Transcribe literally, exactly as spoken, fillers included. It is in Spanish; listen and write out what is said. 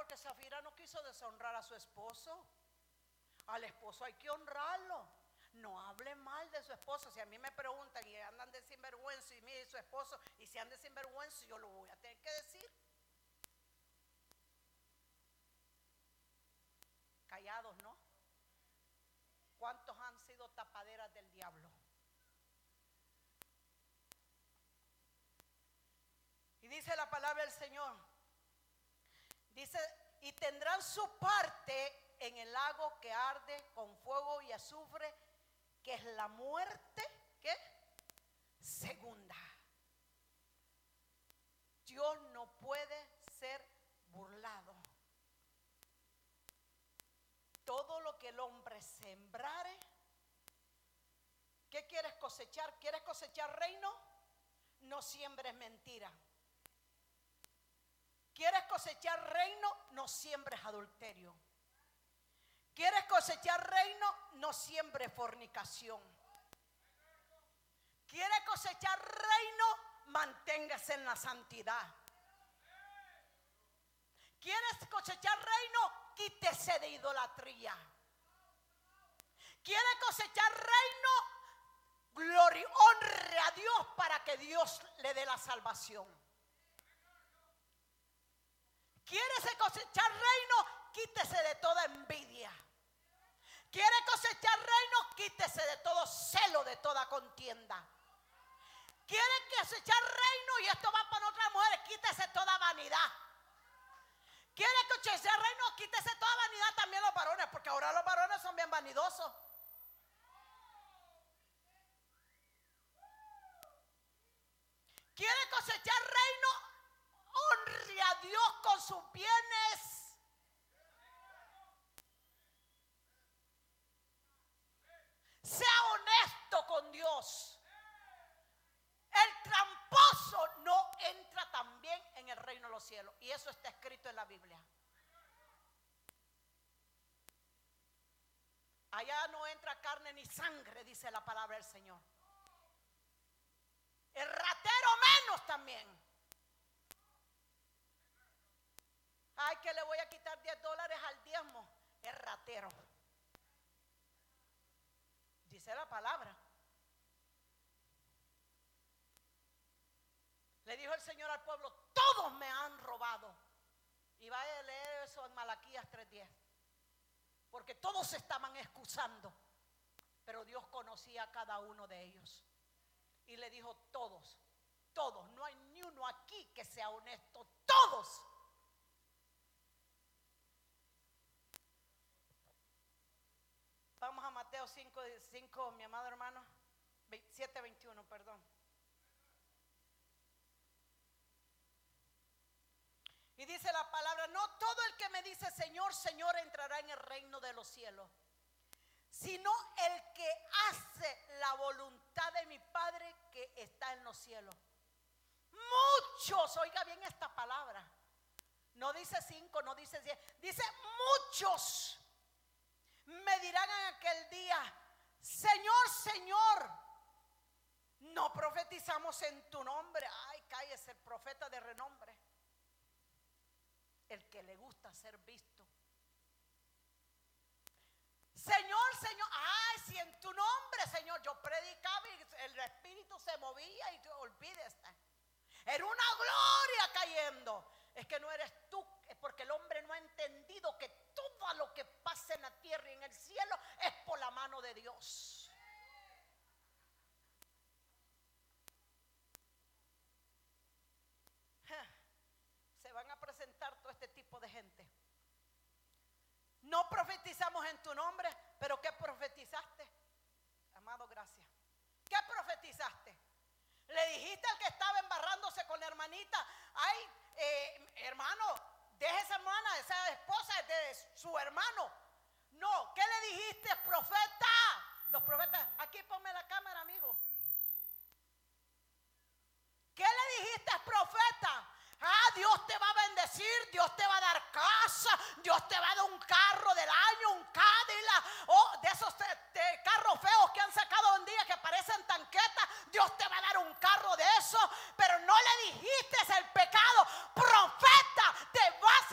porque Zafira no quiso deshonrar a su esposo. Al esposo hay que honrarlo. No hable mal de su esposo. Si a mí me preguntan y andan de sinvergüenza y mire y su esposo, y si andan de sinvergüenza, yo lo voy a tener que decir. Callados, ¿no? ¿Cuántos han sido tapaderas del diablo? Y dice la palabra del Señor, dice, y tendrán su parte en el lago que arde con fuego y azufre, que es la muerte, ¿qué? Segunda. Dios no puede ser burlado. Todo lo que el hombre sembrare, ¿qué quieres cosechar? ¿Quieres cosechar reino? No siembres mentira. ¿Quieres cosechar reino? No siembres adulterio. ¿Quieres cosechar reino? No siembres fornicación. ¿Quieres cosechar reino? Manténgase en la santidad. ¿Quieres cosechar reino? Quítese de idolatría. ¿Quiere cosechar reino? Gloria, honre a Dios para que Dios le dé la salvación. ¿Quiere cosechar reino? Quítese de toda envidia. ¿Quiere cosechar reino? Quítese de todo celo, de toda contienda. ¿Quiere cosechar reino? Y esto va para otras mujeres. Quítese toda vanidad. ¿Quiere cosechar reino? Quítese toda vanidad también los varones, porque ahora los varones son bien vanidosos. ¿Quiere cosechar reino? Honre a Dios con sus bienes. Sea honesto con Dios. El tramposo no entra también en el reino de los cielos. Y eso está escrito en la Biblia. Allá no entra carne ni sangre, dice la palabra del Señor. El ratero menos también. Ay, que le voy a quitar diez dólares al diezmo. Es ratero. Dice la palabra. Le dijo el Señor al pueblo, todos me han robado. Y vaya a leer eso en Malaquías tres diez. Porque todos se estaban excusando. Pero Dios conocía a cada uno de ellos. Y le dijo, todos, todos, no hay ni uno aquí que sea honesto. Todos. Vamos a Mateo cinco, cinco, mi amado hermano, siete veintiuno, perdón. Y dice la palabra, no todo el que me dice Señor, Señor entrará en el reino de los cielos, sino el que hace la voluntad de mi Padre que está en los cielos. Muchos, oiga bien esta palabra, no dice cinco, no dice diez, dice muchos. Me dirán en aquel día, Señor, Señor, no profetizamos en tu nombre. Ay, cállese, el profeta de renombre, el que le gusta ser visto. Señor, Señor, ay, si en tu nombre, Señor, yo predicaba y el espíritu se movía y olvídese. Era una gloria cayendo. Es que no eres tú, es porque el hombre no ha entendido que todo lo que pasa en la tierra y en el cielo es por la mano de Dios. Se van a presentar todo este tipo de gente. No profetizamos en tu nombre, pero ¿qué profetizaste? Amado, gracias. ¿Qué profetizaste? Le dijiste al que estaba embarrándose con la hermanita, ay, eh, hermano, deje esa hermana, esa esposa de su hermano. No, ¿qué le dijiste, profeta? Los profetas, aquí ponme la cámara, amigo. ¿Qué le dijiste, profeta? Ah, Dios te va a bendecir, Dios te va a dar casa, Dios te va a dar un carro del año, un Cadillac.